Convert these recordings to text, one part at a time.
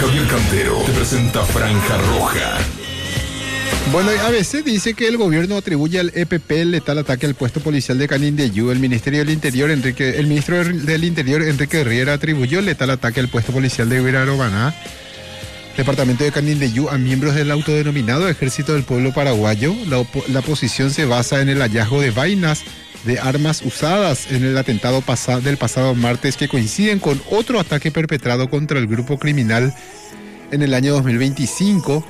Javier Cantero te presenta Franja Roja. Bueno, ABC dice que el gobierno atribuye al EPP el letal ataque al puesto policial de Canindeyú. El ministro del Interior, Enrique Riera, atribuyó el letal ataque al puesto policial de Huirarobaná, departamento de Canindeyú, a miembros del autodenominado Ejército del Pueblo Paraguayo. La posición se basa en el hallazgo de vainas de armas usadas en el atentado del pasado martes, que coinciden con otro ataque perpetrado contra el grupo criminal en el año 2025.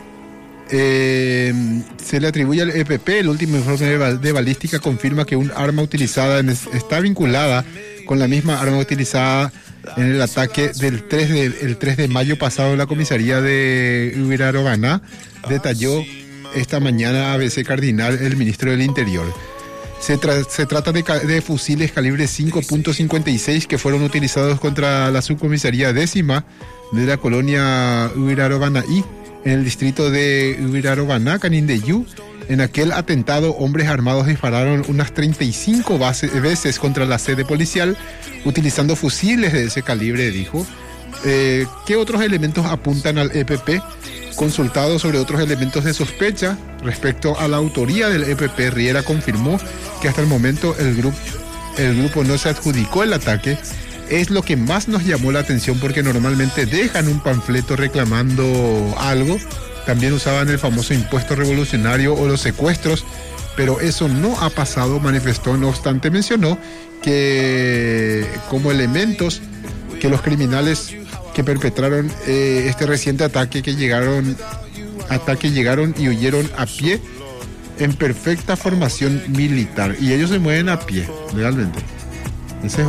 Se le atribuye al EPP. El último informe de balística confirma que un arma utilizada está vinculada con la misma arma utilizada en el ataque del 3 de mayo pasado en la comisaría de Huirarobaná, detalló esta mañana ABC Cardinal el ministro del Interior. Se trata de fusiles calibre 5.56 que fueron utilizados contra la subcomisaría 10ª de la colonia Huirarobanaí, en el distrito de Huirarobaná, Canindeyú. En aquel atentado, hombres armados dispararon unas 35 veces contra la sede policial, utilizando fusiles de ese calibre, dijo. ¿Qué otros elementos apuntan al EPP? Consultado sobre otros elementos de sospecha respecto a la autoría del EPP, Riera confirmó que hasta el momento el grupo no se adjudicó el ataque. Es lo que más nos llamó la atención, porque normalmente dejan un panfleto reclamando algo. También usaban el famoso impuesto revolucionario o los secuestros, pero eso no ha pasado, manifestó. No obstante, mencionó que como elementos que los criminales que perpetraron este reciente ataque llegaron y huyeron a pie en perfecta formación militar, y ellos se mueven a pie, realmente. Ese es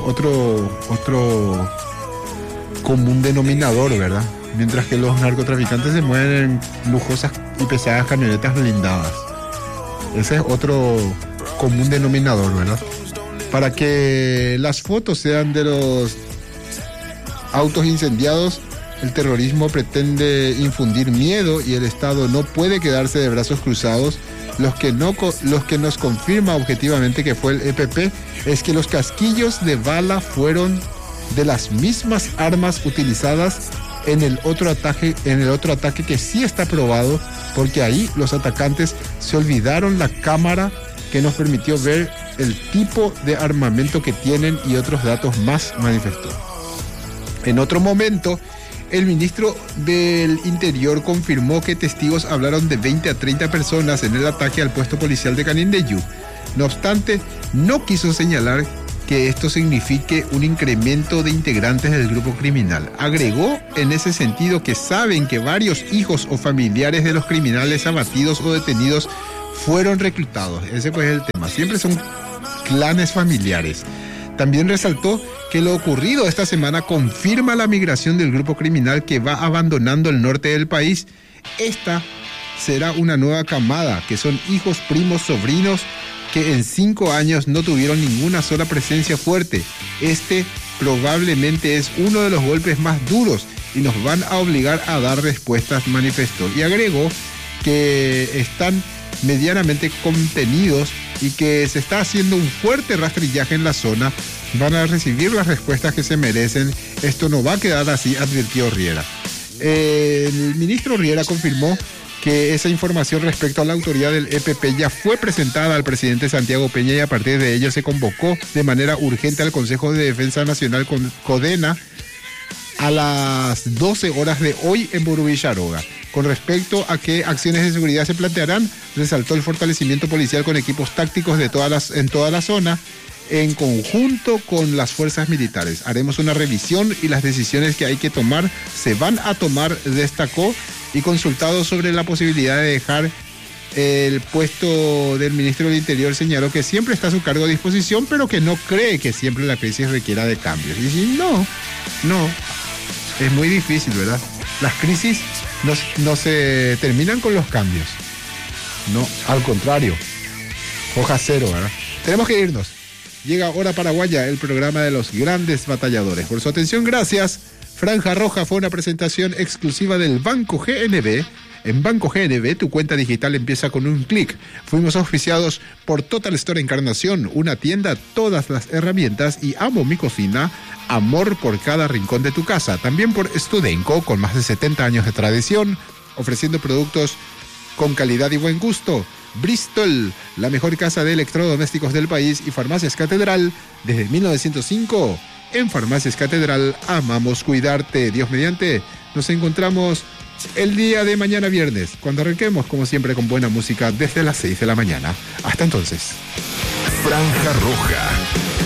otro común denominador, ¿verdad? Mientras que los narcotraficantes se mueven en lujosas y pesadas camionetas blindadas. Ese es otro común denominador, ¿verdad? Para que las fotos sean de los autos incendiados, el terrorismo pretende infundir miedo y el Estado no puede quedarse de brazos cruzados. Los que nos confirma objetivamente que fue el EPP es que los casquillos de bala fueron de las mismas armas utilizadas en el otro ataque que sí está probado, porque ahí los atacantes se olvidaron la cámara que nos permitió ver el tipo de armamento que tienen y otros datos más, manifestó. En otro momento, el ministro del Interior confirmó que testigos hablaron de 20 a 30 personas en el ataque al puesto policial de Canindeyú. No obstante, no quiso señalar que esto signifique un incremento de integrantes del grupo criminal. Agregó en ese sentido que saben que varios hijos o familiares de los criminales abatidos o detenidos fueron reclutados. Ese pues es el tema. Siempre son clanes familiares. También resaltó que lo ocurrido esta semana confirma la migración del grupo criminal que va abandonando el norte del país. Esta será una nueva camada, que son hijos, primos, sobrinos, que en 5 años no tuvieron ninguna sola presencia fuerte. Este probablemente es uno de los golpes más duros y nos van a obligar a dar respuestas, manifestó. Y agregó que están medianamente contenidos y que se está haciendo un fuerte rastrillaje en la zona. Van a recibir las respuestas que se merecen. Esto no va a quedar así, advirtió Riera. El ministro Riera confirmó que esa información respecto a la autoría del EPP ya fue presentada al presidente Santiago Peña, y a partir de ello se convocó de manera urgente al Consejo de Defensa Nacional CODENA a las 12 horas de hoy en Burubí-Charoga. Con respecto a qué acciones de seguridad se plantearán, resaltó el fortalecimiento policial con equipos tácticos en toda la zona, en conjunto con las fuerzas militares. Haremos una revisión y las decisiones que hay que tomar se van a tomar, destacó, y consultado sobre la posibilidad de dejar el puesto del ministro del Interior, señaló que siempre está a su cargo a disposición, pero que no cree que siempre la crisis requiera de cambios. Y si no, es muy difícil, ¿verdad? Las crisis no se terminan con los cambios. No, al contrario. Hoja cero, ¿verdad? Tenemos que irnos. Llega Hora Paraguaya, el programa de los grandes batalladores. Por su atención, gracias. Franja Roja fue una presentación exclusiva del Banco GNB, En Banco GNB tu cuenta digital empieza con un clic. Fuimos auspiciados por Total Store Encarnación, una tienda, todas las herramientas, y Amo mi cocina, amor por cada rincón de tu casa. También por Studenco, con más de 70 años de tradición, ofreciendo productos con calidad y buen gusto. Bristol, la mejor casa de electrodomésticos del país, y Farmacias Catedral, desde 1905. En Farmacias Catedral amamos cuidarte. Dios mediante, nos encontramos el día de mañana viernes, cuando arranquemos como siempre con buena música desde las 6 de la mañana. Hasta entonces. Franja Roja.